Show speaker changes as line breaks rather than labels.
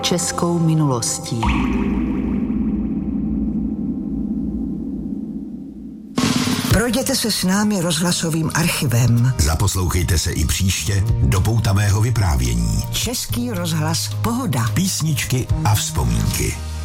českou minulostí.
Projděte se s námi rozhlasovým archivem.
Zaposlouchejte se i příště do poutavého vyprávění.
Český rozhlas Pohoda.
Písničky a vzpomínky.